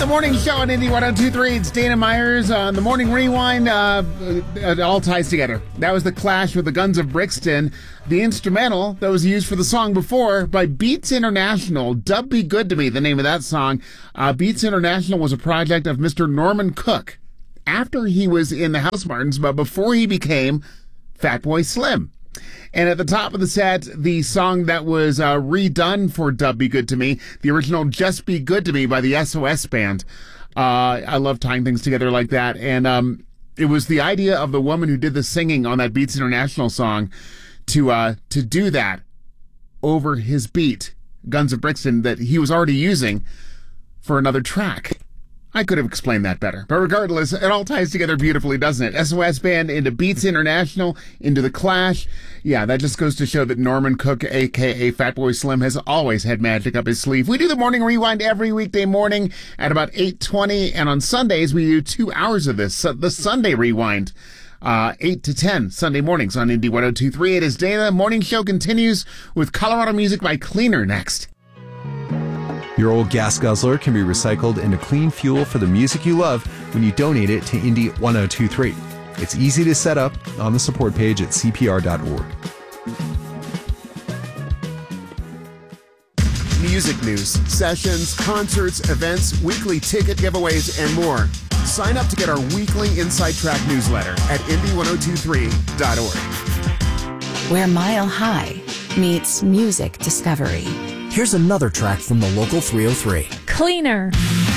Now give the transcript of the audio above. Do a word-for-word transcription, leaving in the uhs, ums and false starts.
Morning Show on Indy one oh two point three. It's Dana Myers on the Morning Rewind. Uh, it all ties together. That was the Clash with the Guns of Brixton. The instrumental that was used for the song before by Beats International. Dub Be Good to Me, the name of that song. Uh, Beats International was a project of Mister Norman Cook after he was in the Housemartins, but before he became Fatboy Slim. And at the top of the set, the song that was uh, redone for Dub Be Good to Me, the original Just Be Good to Me by the S O S Band. Uh, I love tying things together like that. And um, it was the idea of the woman who did the singing on that Beats International song to uh, to do that over his beat, Guns of Brixton, that he was already using for another track. I could have explained that better. But regardless, it all ties together beautifully, doesn't it? S O S Band into Beats International, into The Clash. Yeah, that just goes to show that Norman Cook, a k a. Fatboy Slim, has always had magic up his sleeve. We do the Morning Rewind every weekday morning at about eight twenty, and on Sundays we do two hours of this, the Sunday Rewind. Uh, eight to ten, Sunday mornings on Indy one oh two point three. It is Dana. Morning Show continues with Colorado Music by Cleaner next. Your old gas guzzler can be recycled into clean fuel for the music you love when you donate it to Indy one oh two point three. It's easy to set up on the support page at c p r dot org. Music news, sessions, concerts, events, weekly ticket giveaways, and more. Sign up to get our weekly Inside Track newsletter at indy one oh two three dot org. Where Mile High meets music discovery. Here's another track from the local three oh three. Cleaner.